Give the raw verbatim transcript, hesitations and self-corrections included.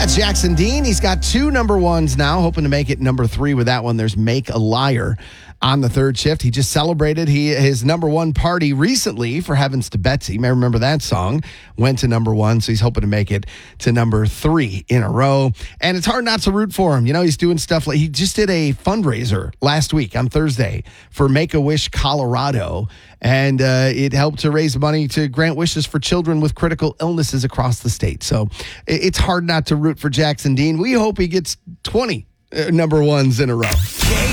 That's Jackson Dean. He's got two number ones now, hoping to make it number three with that one. There's Make a Liar on the third shift. He just celebrated he his number one party recently for Heavens to Betsy. You may remember that song. Went to number one, so he's hoping to make it to number three in a row. And it's hard not to root for him. You know, he's doing stuff like he just did a fundraiser last week on Thursday for Make-A-Wish Colorado. And uh, it helped to raise money to grant wishes for children with critical illnesses across the state. So it's hard not to root for Jackson Dean. We hope he gets twenty uh, number ones in a row.